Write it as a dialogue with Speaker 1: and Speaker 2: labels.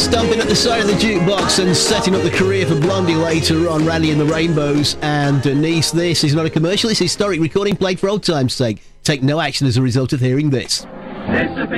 Speaker 1: Stumping at the side of the jukebox and setting up the career for Blondie later on. Randy and the Rainbows and Denise. This is not a commercial, it's historic recording played for old time's sake. Take no action as a result of hearing this.